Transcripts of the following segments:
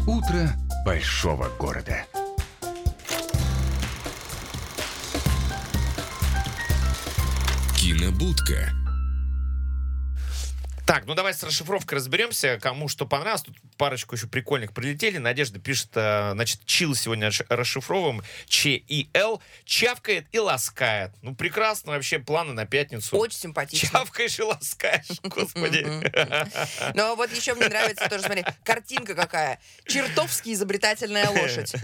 Утро большого города. Кинобудка. Так, ну давай с расшифровкой разберемся, кому что понравилось. Тут парочку еще прикольных прилетели. Надежда пишет, значит, чил сегодня расшифровываем. ЧИЛ. Чавкает и ласкает. Ну, прекрасно вообще, планы на пятницу. Очень симпатично. Чавкаешь и ласкаешь, господи. Но вот еще мне нравится тоже, смотри, картинка какая. Чертовски изобретательная лошадь.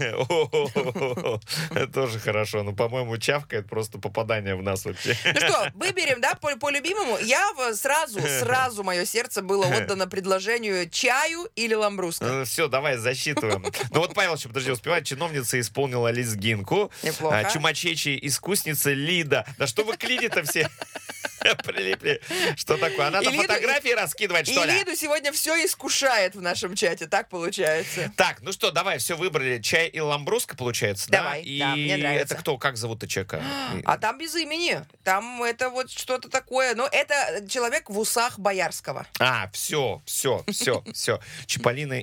Это тоже хорошо. Ну, по-моему, чавкает просто попадание в нас вообще. Ну что, выберем, да, по любимому. Я сразу мое сердце было отдано предложению чаю или ламбруска. Ну, все, давай, засчитываем. Ну вот Павел еще, подожди, успевает. Чиновница исполнила лезгинку. Неплохо. Чумачечи искусница Лида. Да что вы клини-то все прилипли? Что такое? Она там фотографии раскидывает, что ли? И Лиду сегодня все искушает в нашем чате, так получается. Так, ну что, давай, все выбрали. Чай и ламбруска, получается, Давай, да? да, мне нравится. Это кто, как зовут-то человека? А там без имени. Там это вот что-то такое. Ну, это человек в усах Боярского. Все. Чиполлино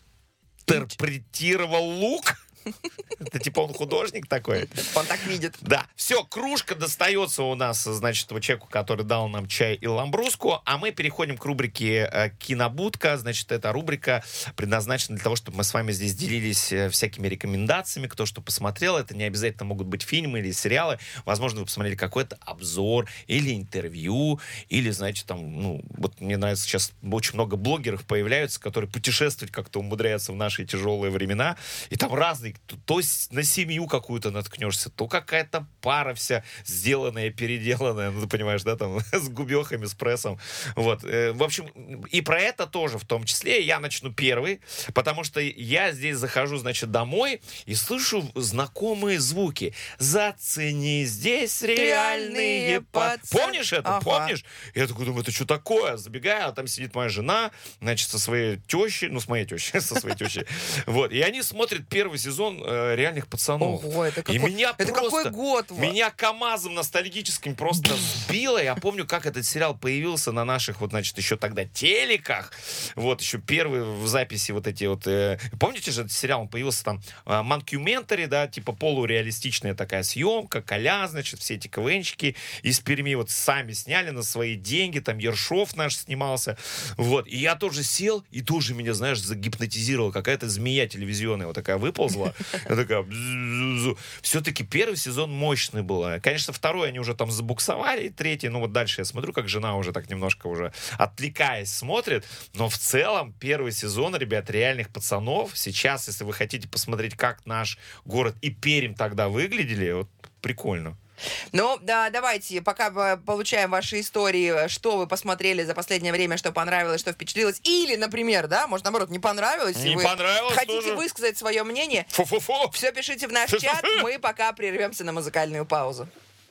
интерпретировал лук. Это типа он художник такой? Он так видит. Да. Все, кружка достается у нас, значит, человеку, который дал нам чай и ламбруску, а мы переходим к рубрике «Кинобудка». Значит, эта рубрика предназначена для того, чтобы мы с вами здесь делились всякими рекомендациями, кто что посмотрел. Это не обязательно могут быть фильмы или сериалы. Возможно, вы посмотрели какой-то обзор или интервью, или, значит, там, ну, вот мне нравится, сейчас очень много блогеров появляются, которые путешествовать как-то умудряются в наши тяжелые времена, и там разные, то на семью какую-то наткнешься, то какая-то пара вся сделанная, переделанная, ну, ты понимаешь, да, там, с губехами, с прессом, вот. В общем, и про это тоже в том числе я начну первый, потому что я здесь захожу, значит, домой и слышу знакомые звуки. Зацени здесь реальные пацаны. Помнишь это? Ага. Помнишь? Я такой думаю, это что такое? Забегаю, а там сидит моя жена, значит, со своей тещей, ну, с моей тещей, со своей тещей, вот, и они смотрят первый сезон «Реальных пацанов». Ого, это какой, и меня это просто, какой год? меня КамАЗом ностальгическим просто сбило. Я помню, как этот сериал появился на наших, вот, значит, еще тогда телеках. Вот, еще первые в записи вот эти вот... помните же этот сериал? Он появился там Манкюментари, да, типа полуреалистичная такая съемка, Коля, значит, все эти КВНщики из Перми вот сами сняли на свои деньги, там Ершов наш снимался. Вот, и я тоже сел, и тоже меня, знаешь, загипнотизировала. Какая-то змея телевизионная вот такая выползла. Я такая... Все-таки первый сезон мощный был. Конечно, второй они уже там забуксовали, и третий, ну вот дальше я смотрю, как жена уже так немножко уже отвлекаясь смотрит, но в целом первый сезон, ребят, «Реальных пацанов». Сейчас, если вы хотите посмотреть, как наш город и Пермь тогда выглядели, вот прикольно. Ну, да, давайте, пока получаем ваши истории, что вы посмотрели за последнее время, что понравилось, что впечатлилось. Или, например, да, может, наоборот, не понравилось. Не вы понравилось хотите тоже. высказать свое мнение, Фу-фу-фу. все пишите в наш чат, мы пока прервемся на музыкальную паузу.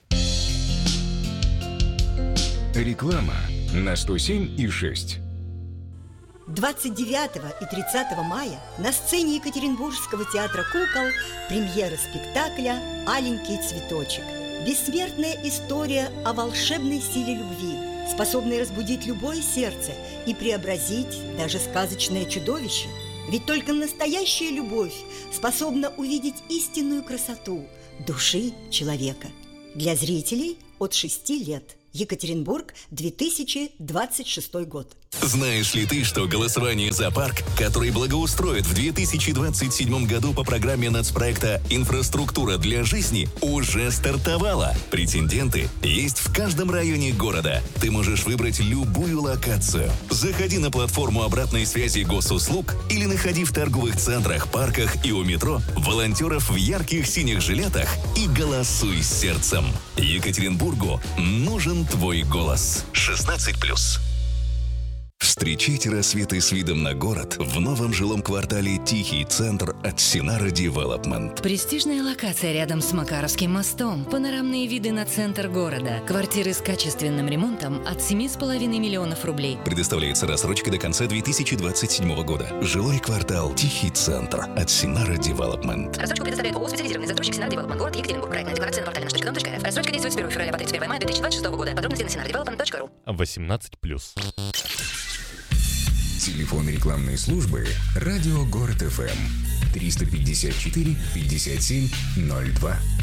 Реклама на 107,6. 29 и 30 мая на сцене Екатеринбургского театра кукол премьера спектакля «Аленький цветочек». Бессмертная история о волшебной силе любви, способной разбудить любое сердце и преобразить даже сказочное чудовище. Ведь только настоящая любовь способна увидеть истинную красоту души человека. Для зрителей от 6 лет. Екатеринбург, 2026 год. Знаешь ли ты, что голосование за парк, который благоустроят в 2027 году по программе нацпроекта «Инфраструктура для жизни», уже стартовало? Претенденты есть в каждом районе города. Ты можешь выбрать любую локацию. Заходи на платформу обратной связи госуслуг или находи в торговых центрах, парках и у метро волонтеров в ярких синих жилетах и голосуй сердцем. Екатеринбургу нужен твой голос. 16+. Встречайте рассветы с видом на город в новом жилом квартале «Тихий центр» от Синара Девелопмент. Престижная локация рядом с Макаровским мостом. Панорамные виды на центр города. Квартиры с качественным ремонтом от 7,5 миллионов рублей. Предоставляется рассрочка до конца 2027 года. Жилой квартал «Тихий центр» от Синара Девелопмент. Рассрочку предоставляет ООО «Специализированный застройщик Синар Девелопмент». Город Екатеринбург. Проектная декларация на портале наш.дом.рф. Рассрочка действует с 1 февраля по 31 мая 2026 года. Подробности на sinardevelopment.ru. 18+. Телефон рекламной службы «Радио Город ФМ» 354 57 02.